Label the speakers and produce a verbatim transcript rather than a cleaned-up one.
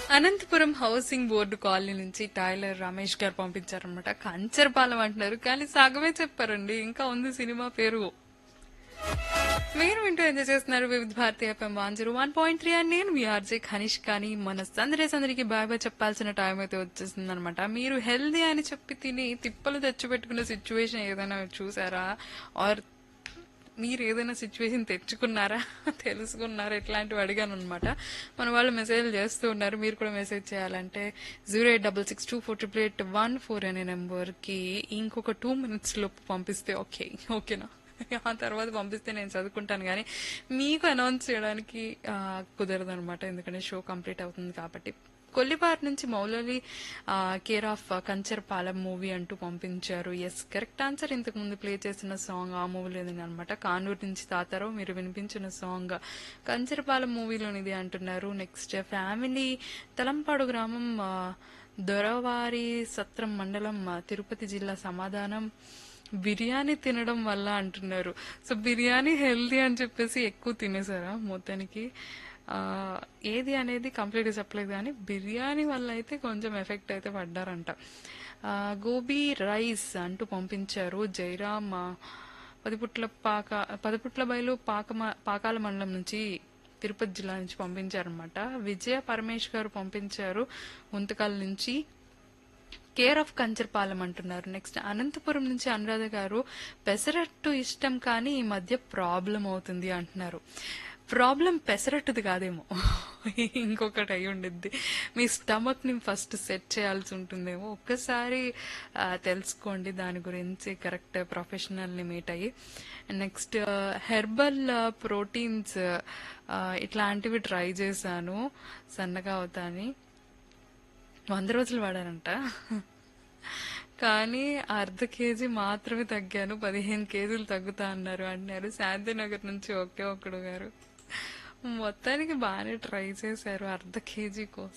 Speaker 1: Anantapuram housing board colony నుంచి tailor Ramesh గారు పంపించారనమాట. కంచరపాలెం అంటున్నారు కానీ సగమే చెప్పారండి, ఇంకా ఉంది సినిమా పేరు. మీరు వింటూ ఎంజాయ్ చేస్తున్నారు వివిధ Bharati FM one zero one point three and నేను మీ ఆర్జే ఖనిష్. కానీ మన సందడి సందడికి బాయ్ బాయ్ చెప్పాల్సిన టైం అయితే వచ్చేసింది అనమాట. మీరు హెల్దీ అని చెప్పి తిని తిప్పలు తెచ్చిపెట్టుకున్న సిచ్యువేషన్ ఏదైనా చూసారా? ఆర్ మీరు ఏదైనా సిచ్యువేషన్ తెచ్చుకున్నారా, తెలుసుకున్నారా? ఇట్లాంటివి అడిగాను అనమాట. మన వాళ్ళు మెసేజ్ చేస్తూ ఉన్నారు. మీరు కూడా మెసేజ్ చేయాలంటే zero eight double six two four triple eight one four అనే నెంబర్కి ఇంకొక టూ మినిట్స్ లోపు పంపిస్తే ఓకే ఓకేనా? ఆ తర్వాత పంపిస్తే నేను చదువుకుంటాను, కానీ మీకు అనౌన్స్ చేయడానికి కుదరదు అనమాట, ఎందుకంటే షో కంప్లీట్ అవుతుంది కాబట్టి. కొల్లిపార్ నుంచి Moulali care of Kancharapalem movie అంటూ పంపించారు. Yes, correct answer. ఇంతకు ముందు ప్లే చేసిన సాంగ్ ఆ మూవీలోనిది అనమాట. కానూరు నుంచి తాతారావు మీరు వినిపించిన సాంగ్ కంచరపాలెం మూవీలోనిది అంటున్నారు. నెక్స్ట్ ఫ్యామిలీ తలంపాడు గ్రామం ఆ, దొరవారి సత్రం మండలం ఆ, తిరుపతి జిల్లా. సమాధానం బిర్యానీ తినడం వల్ల అంటున్నారు. సో బిర్యానీ హెల్దీ అని చెప్పేసి ఎక్కువ తినేసారా మొత్తానికి? ఆ, ఏది అనేది కంప్లీట్గా చెప్పలేదు, కానీ బిర్యానీ వల్ల అయితే కొంచెం ఎఫెక్ట్ అయితే పడ్డారంట. ఆ, గోబీ రైస్ అంటూ పంపించారు జైరామ్ ఆ, పదిపుట్ల పాక పదిపుట్ల బయలు పాకమ పాకాల మండలం నుంచి తిరుపతి జిల్లా నుంచి పంపించారనమాట. విజయ పరమేష్ గారు పంపించారు ముంతకాల నుంచి. కేర్ ఆఫ్ కంచర్పాలెం అంటున్నారు. నెక్స్ట్ అనంతపురం నుంచి అనురాధ గారు పెసరట్టు ఇష్టం కానీ ఈ మధ్య ప్రాబ్లం అవుతుంది అంటున్నారు. ప్రాబ్లం పెసరట్టుది కాదేమో, ఇంకొకటి అయి ఉండిద్ది. మీ స్టమక్ ని ఫస్ట్ సెట్ చేయాల్సి ఉంటుందేమో. ఒక్కసారి ఆ, తెలుసుకోండి దాని గురించి, కరెక్ట్ ప్రొఫెషనల్ ని మీట్ అయ్యి. నెక్స్ట్ హెర్బల్ ప్రోటీన్స్ ఇట్లాంటివి ట్రై చేశాను, సన్నగా అవుతాని వంద రోజులు వాడారంట, కానీ అర్ధ కేజీ మాత్రమే తగ్గాను, పదిహేను కేజీలు తగ్గుతా అన్నారు అంటున్నారు శాంతినగర్ నుంచి ఒకే ఒక్కడు గారు. మొత్తానికి బాగానే ట్రై చేశారు అర్ధ కేజీ కోసం.